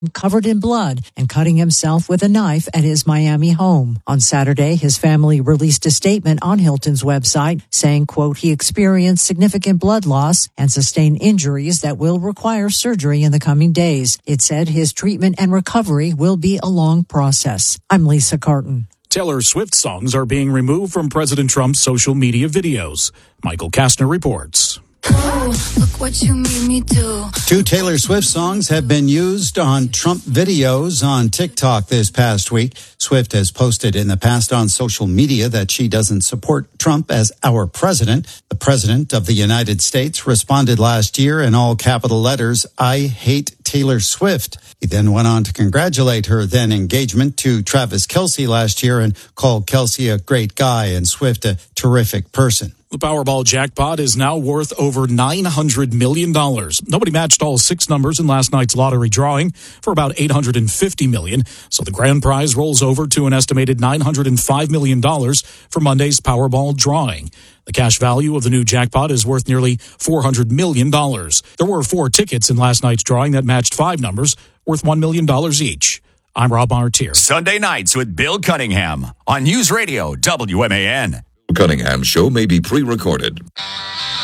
covered in blood and cutting himself with a knife at his Miami home. On Saturday, his family released a statement on Hilton's website saying, quote, he experienced significant blood loss and sustained injuries that will require surgery in the coming days. It said his treatment and recovery will be a long process. I'm Lisa Carton. Taylor Swift songs are being removed from President Trump's social media videos. Michael Kastner reports. Oh, look what you made me do. 2 Taylor Swift songs have been used on Trump videos on TikTok this past week. Swift has posted in the past on social media that she doesn't support Trump as our president. The president of the United States responded last year in all capital letters, I hate Taylor Swift. He then went on to congratulate her then engagement to Travis Kelce last year and called Kelce a great guy and Swift a terrific person. The Powerball jackpot is now worth over $900 million. Nobody matched all 6 numbers in last night's lottery drawing for about $850 million. So the grand prize rolls over to an estimated $905 million for Monday's Powerball drawing. The cash value of the new jackpot is worth nearly $400 million. There were 4 tickets in last night's drawing that matched 5 numbers worth $1 million each. I'm Rob Martier. Sunday nights with Bill Cunningham on News Radio WMAN. Cunningham Show may be pre-recorded.